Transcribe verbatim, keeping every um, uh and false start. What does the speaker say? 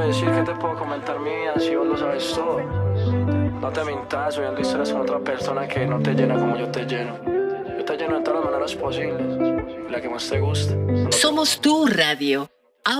Decir que te puedo comentar mi vida si vos lo sabes todo. No te mintas subiendo historias con otra persona que no te llena como yo te lleno. Yo te lleno de todas las maneras posibles, la que más te guste. No te... Somos tu radio.